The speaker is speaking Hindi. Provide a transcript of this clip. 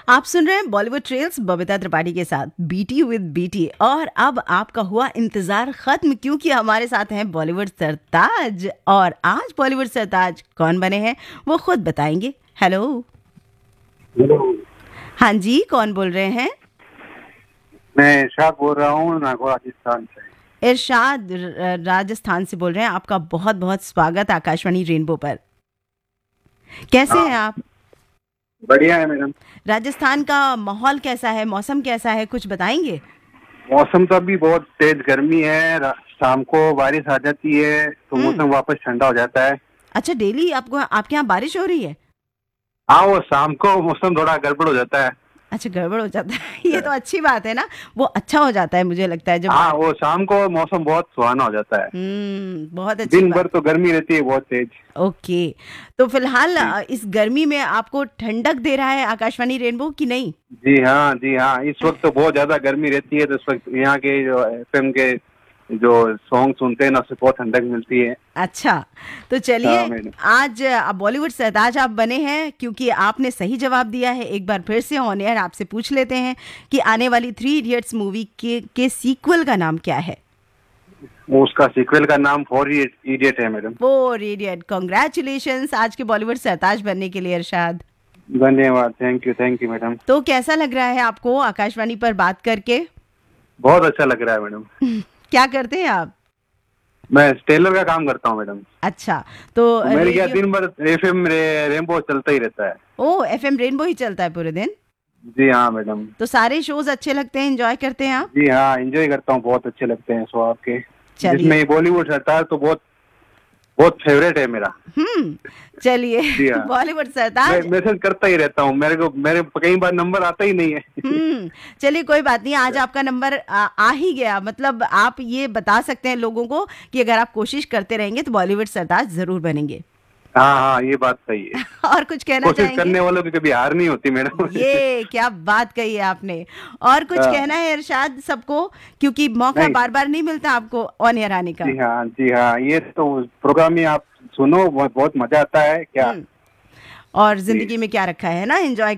आप सुन रहे हैं बॉलीवुड ट्रेल्स बबीता त्रिपाठी के साथ बीटी विद बीटी। और अब आपका हुआ इंतजार खत्म, क्योंकि हमारे साथ हैं बॉलीवुड सरताज। और आज बॉलीवुड सरताज कौन बने हैं वो खुद बताएंगे। हेलो। हेलो। हाँ जी, कौन बोल रहे हैं? मैं इरशाद बोल रहा हूँ नागौर राजस्थान से। इरशाद राजस्थान से बोल रहे हैं। आपका बहुत बहुत स्वागत आकाशवाणी रेनबो पर। कैसे हैं आप? बढ़िया है मैडम। राजस्थान का माहौल कैसा है, मौसम कैसा है, कुछ बताएंगे? मौसम तो अभी बहुत तेज गर्मी है, शाम को बारिश आ जाती है तो मौसम वापस ठंडा हो जाता है। अच्छा, डेली आपके यहाँ बारिश हो रही है? हाँ, वो शाम को मौसम थोड़ा गड़बड़ हो जाता है। अच्छा, गड़बड़ हो जाता है। ये तो अच्छी बात है ना, वो अच्छा हो जाता है मुझे लगता है जब हाँ, वो शाम को मौसम बहुत सुहाना हो जाता है। बहुत अच्छी दिन भर बात। तो गर्मी रहती है बहुत तेज। ओके, तो फिलहाल जी इस गर्मी में आपको ठंडक दे रहा है आकाशवाणी रेनबो की नहीं? जी हाँ, जी हाँ, इस वक्त तो बहुत ज्यादा गर्मी रहती है, तो इस वक्त यहाँ के जो एफएम के जो सॉन्ग सुनते हैं ना, उससे बहुत ठंडक मिलती है। अच्छा, तो चलिए हाँ मैडम। आज बॉलीवुड सरताज आप बने हैं क्योंकि आपने सही जवाब दिया है। एक बार फिर से ऑन एयर आपसे पूछ लेते हैं कि आने वाली 3 इडियट्स मूवी के सीक्वल का नाम क्या है? वो उसका सीक्वल का नाम 4 इडियट है मैडम। 4 इडियट। कॉन्ग्रेचुलेशंस आज के बॉलीवुड सरताज बनने के लिए इरशाद। धन्यवाद, थैंक यू मैडम। तो कैसा लग रहा है आपको आकाशवाणी पर बात करके? बहुत अच्छा लग रहा है मैडम। क्या करते हैं आप? मैं टेलर का काम करता हूँ मैडम। अच्छा, तो मेरे क्या दिन भर एफएम रेनबो चलता ही रहता है। ओ, एफएम रेनबो ही चलता है पूरे दिन? जी हाँ मैडम। तो सारे शोज अच्छे लगते हैं, एंजॉय करते हैं आप? जी हाँ, एंजॉय करता हूँ, बहुत अच्छे लगते हैं शो आपके। चलिए। जिसमें बॉलीवुड सरताज तो बहुत बहुत फेवरेट है मेरा। चलिए। जी हाँ। बॉलीवुड मैं सरताज। मैसेज करता ही रहता हूँ, मेरे कई बार नंबर आता ही नहीं है। चलिए कोई बात नहीं, आज आपका नंबर आ ही गया। मतलब आप ये बता सकते हैं लोगों को कि अगर आप कोशिश करते रहेंगे तो बॉलीवुड सरताज जरूर बनेंगे। हाँ हाँ, ये बात सही है। और कुछ कहना कोशिश चाहेंगे? करने वालों की कभी हार नहीं होती मैडम। ये क्या बात कही है आपने। और कुछ हाँ। कहना है इरशाद सबको, क्योंकि मौका नहीं। बार बार नहीं मिलता आपको ऑन एयर आने का। जी हाँ, जी हाँ, ये तो प्रोग्राम में आप सुनो, बहुत बहुत मजा आता है क्या। और जी जिंदगी में क्या रखा है ना, एंजॉय